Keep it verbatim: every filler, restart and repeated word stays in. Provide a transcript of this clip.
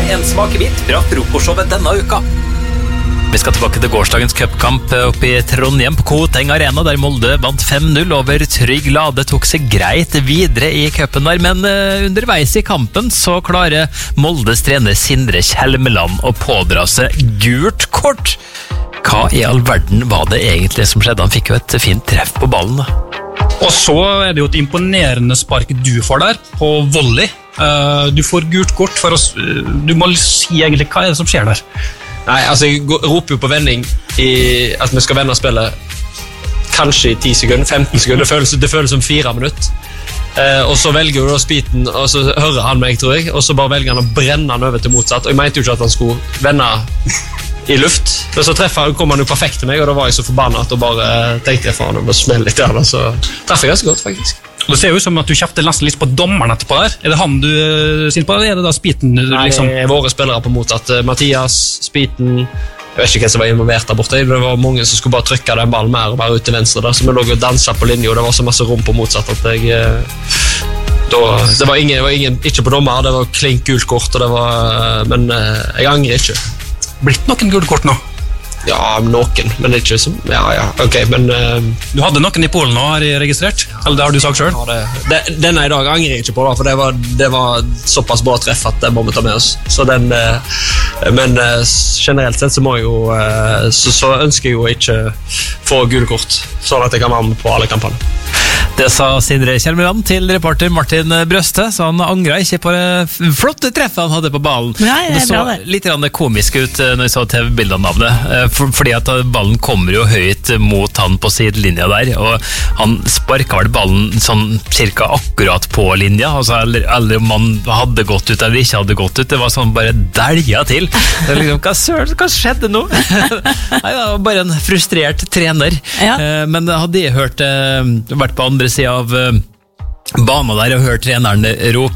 en smakebit fra frokostshowet denne uka. Vi skal tilbake til gårsdagens cupkamp oppe i Trondheim på Koteng Arena, der Molde vant fem null over Trygg Lade, tok seg greit videre i cupen der, men uh, underveis i kampen så klarer Moldes trener Sindre Kjelmeland å pådra seg gult kort. Hva i all verden var det egentlig som skjedde? Han fikk jo et fint treff på ballen da. Og så er det jo et imponerende spark du får der, på volley. Uh, du får gult kort for oss, uh, du må si egentlig hva er det som skjer der. Nei, altså jeg roper jo på vending i at vi skal vende spillet kanskje i ti sekunder, femten sekunder, det føles, det føles som fire minutter. Eh, og så velger jo da Spiten, og så hører han meg, tror jeg, og så bare velger han å brenne han over til motsatt, og jeg mente jo ikke at han skulle vende i luft, men så treffer, kom han jo perfekt til meg, og da var jeg så forbannet, og bare tenkte jeg faen, og bare smelle litt der, og så treffer jeg ganske godt, faktisk. Det ser jo ut som at du kjefter nesten litt på dommeren etterpå der. Er det han du synes på, eller er det da Spiten? Liksom? Nei, våre spillere på motsatt. Mathias, Spiten, jeg vet ikke hvem som var involvert der borte. Det var mange som skulle bare trykke den ballen mer og bare ut til venstre der, så vi lå og danset på linje, og det var så masse rom på motsatt at jeg... Da, det var ingen, det var ingen, ikke på dommer, det var klink gult kort, og det var, men jeg angrer ikke. Blitt noen gult kort nå? Ja, noen, men ikke som... Ja, ja, ok, men... Uh, du hadde noen i Polen nå, har jeg registrert? Eller det har du sagt selv? Ja, det, det, denne i dag angrer jeg ikke på, da, for det var, det var såpass bra treff at det må vi ta med oss. Så den... Uh, men uh, generelt sett så må jeg jo... Uh, så, så ønsker jeg jo ikke få gule kort, sånn at jeg kan være med på alle kampene. Det sa Sindre Kjelmeland til reporter Martin Brøste, så han angret ikke på det flotte treffet han hadde på ballen. Ja, det, det så det. litt komisk ut når jeg så T V-bildene av det, for, fordi at ballen kommer jo høyt mot han på sidelinja der, og han sparket vel ballen sånn cirka akkurat på linja, altså, eller, eller om han hadde gått ut eller ikke hadde gått ut, det var sånn bare delja til. Det er liksom, hva søren, hva skjedde nå? Nei, det var bare en frustrert trener. Ja. Men hadde jeg hørt, vært på andre siden av banen der og hørt treneren rope